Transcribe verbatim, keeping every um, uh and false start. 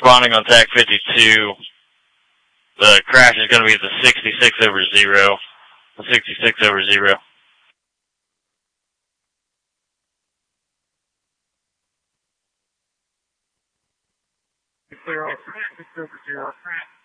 responding on TAC fifty-two. The crash is going to be the sixty-six over zero. The sixty-six over zero. Clear all track, six over zero.